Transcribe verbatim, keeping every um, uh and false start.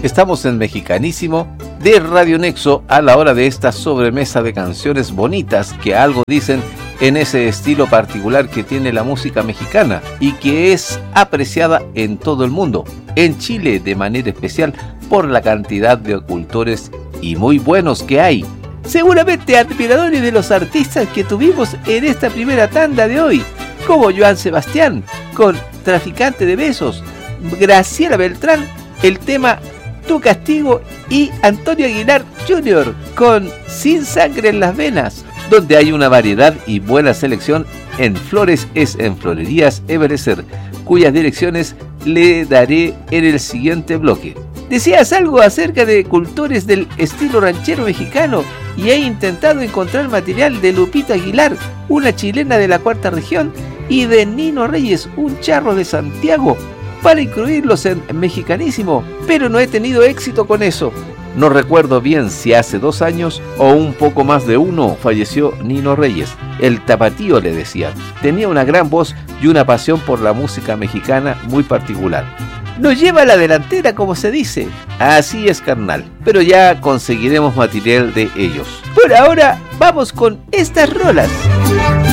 Estamos en Mexicanísimo de Radio Nexo a la hora de esta sobremesa de canciones bonitas que algo dicen en ese estilo particular que tiene la música mexicana y que es apreciada en todo el mundo. En Chile de manera especial por la cantidad de cultores y muy buenos que hay. Seguramente admiradores de los artistas que tuvimos en esta primera tanda de hoy, como Joan Sebastián con Traficante de Besos, Graciela Beltrán, el tema Tu Castigo y Antonio Aguilar junior con Sin Sangre en las Venas, donde hay una variedad y buena selección en Flores es en Florerías Everecer, cuyas direcciones le daré en el siguiente bloque. ¿Deseas algo acerca de cultores del estilo ranchero mexicano y he intentado encontrar material de Lupita Aguilar, una chilena de la cuarta región, y de Nino Reyes, un charro de Santiago, para incluirlos en Mexicanísimo, pero no he tenido éxito con eso? No recuerdo bien si hace dos años o un poco más de uno falleció Nino Reyes. El tapatío le decían. Tenía una gran voz y una pasión por la música mexicana muy particular. Nos lleva a la delantera, como se dice. Así es, carnal. Pero ya conseguiremos material de ellos. Por ahora, vamos con estas rolas.